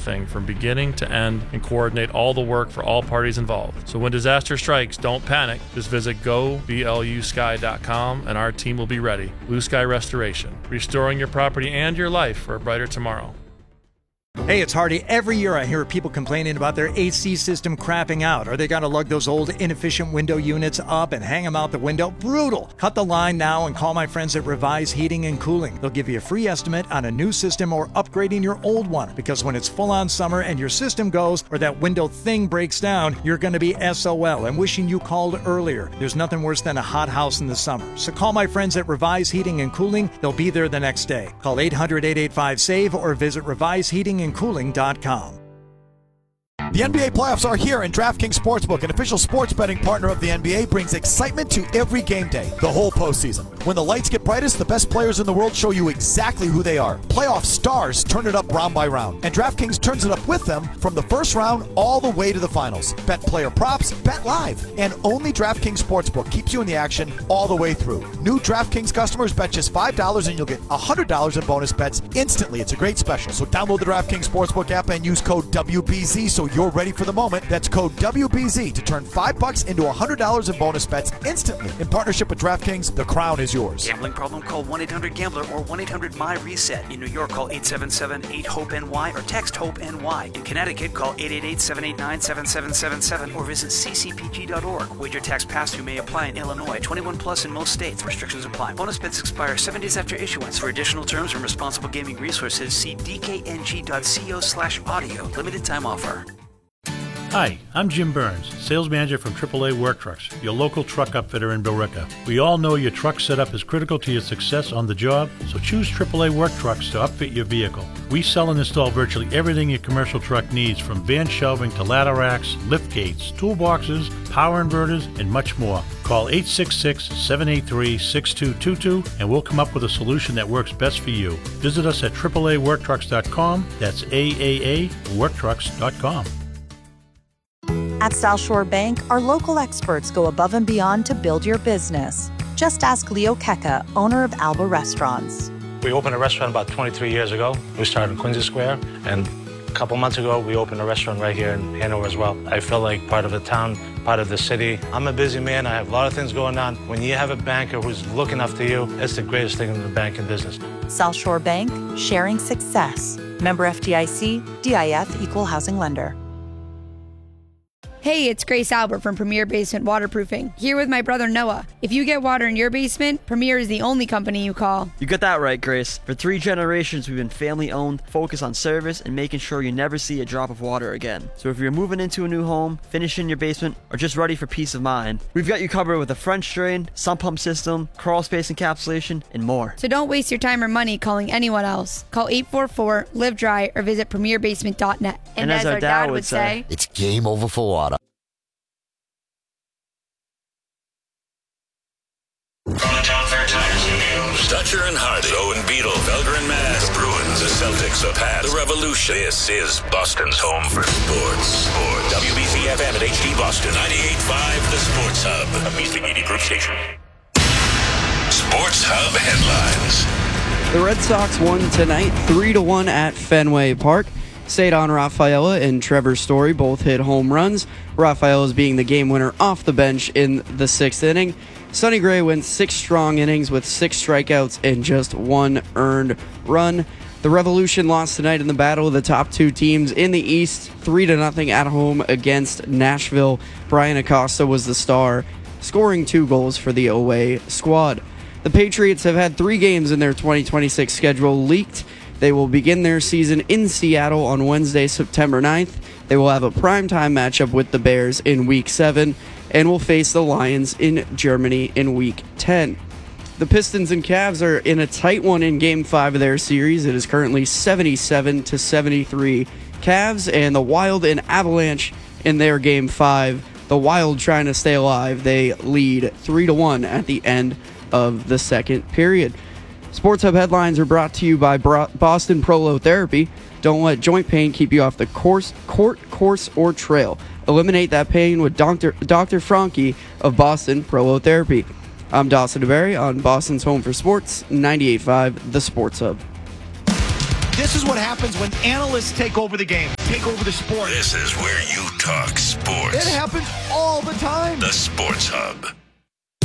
everything from beginning to end and coordinate all the work for all parties involved. So when disaster strikes, don't panic. Just visit goblusky.com and our team will be ready. Blue Sky Restoration, restoring your property and your life for a brighter tomorrow. Hey, it's Hardy. Every year I hear people complaining about their AC system crapping out, or they got to lug those old inefficient window units up and hang them out the window. Brutal. Cut the line now and call my friends at Revise Heating and Cooling. They'll give you a free estimate on a new system or upgrading your old one, because when it's full on summer and your system goes or that window thing breaks down, you're going to be SOL and wishing you called earlier. There's nothing worse than a hot house in the summer. So call my friends at Revise Heating and Cooling. They'll be there the next day. Call 800-885-SAVE or visit reviseheatingandcooling.com. The NBA playoffs are here, and DraftKings Sportsbook, an official sports betting partner of the NBA, brings excitement to every game day, the whole postseason. When the lights get brightest, the best players in the world show you exactly who they are. Playoff stars turn it up round by round, and DraftKings turns it up with them from the first round all the way to the finals. Bet player props, bet live, and only DraftKings Sportsbook keeps you in the action all the way through. New DraftKings customers bet just $5 and you'll get $100 in bonus bets instantly. It's a great special, so download the DraftKings Sportsbook app and use code WBZ so you're ready for the moment. That's code WBZ to turn $5 into $100 in bonus bets instantly. In partnership with DraftKings, the crown is yours. Gambling problem? Call 1-800-GAMBLER or 1-800-MY-RESET. In New York, call 877-8-HOPE-NY or text HOPE-NY. In Connecticut, call 888-789-7777 or visit ccpg.org. Wager tax pass-through may apply in Illinois. 21 plus in most states. Restrictions apply. Bonus bets expire 7 days after issuance. For additional terms and responsible gaming resources, see dkng.co/audio. Limited time offer. Hi, I'm Jim Burns, sales manager from AAA Work Trucks, your local truck upfitter in Billerica. We all know your truck setup is critical to your success on the job, so choose AAA Work Trucks to upfit your vehicle. We sell and install virtually everything your commercial truck needs, from van shelving to ladder racks, lift gates, toolboxes, power inverters, and much more. Call 866-783-6222 and we'll come up with a solution that works best for you. Visit us at AAAWorkTrucks.com. That's AAAWorkTrucks.com. At South Shore Bank, our local experts go above and beyond to build your business. Just ask Leo Keka, owner of Alba Restaurants. We opened a restaurant about 23 years ago. We started in Quincy Square, and a couple months ago, we opened a restaurant right here in Hanover as well. I feel like part of the town, part of the city. I'm a busy man. I have a lot of things going on. When you have a banker who's looking after you, it's the greatest thing in the banking business. South Shore Bank, sharing success. Member FDIC, DIF, Equal Housing Lender. Hey, it's Grace Albert from Premier Basement Waterproofing, here with my brother Noah. If you get water in your basement, Premier is the only company you call. You got that right, Grace. For 3 generations, we've been family-owned, focused on service and making sure you never see a drop of water again. So if you're moving into a new home, finishing your basement, or just ready for peace of mind, we've got you covered with a French drain, sump pump system, crawl space encapsulation, and more. So don't waste your time or money calling anyone else. Call 844-LIVE-DRY or visit premierbasement.net. And as our dad would say, it's game over for water. Dutcher and Hardy, Owen Beetle, Felger and Mass, the Bruins, the Celtics, the Pats, the Revolution. This is Boston's home for sports. WBC FM at HD Boston, 98.5 The Sports Hub, a Music Media Group station. Sports Hub headlines. The Red Sox won tonight 3-1 at Fenway Park. Cedar Rafaela and Trevor Story both hit home runs. Rafaela's being the game winner off the bench in the 6th inning. Sonny Gray went 6 strong innings with 6 strikeouts and just 1 earned run. The Revolution lost tonight in the battle of the top 2 teams in the East, 3-0 at home against Nashville. Brian Acosta was the star, scoring 2 goals for the away squad. The Patriots have had 3 games in their 2026 schedule leaked. They will begin their season in Seattle on Wednesday, September 9th. They will have a primetime matchup with the Bears in Week 7 and will face the Lions in Germany in Week 10. The Pistons and Cavs are in a tight one in Game 5 of their series. It is currently 77-73 Cavs, and the Wild and Avalanche in their Game 5. The Wild trying to stay alive. They lead 3-1 at the end of the second period. Sports Hub headlines are brought to you by Boston Prolotherapy. Don't let joint pain keep you off the court, course, or trail. Eliminate that pain with Dr. Franke of Boston Prolotherapy. I'm Dawson DeBerry on Boston's Home for Sports, 98.5 The Sports Hub. This is what happens when analysts take over the game, take over the sport. This is where you talk sports. It happens all the time. The Sports Hub.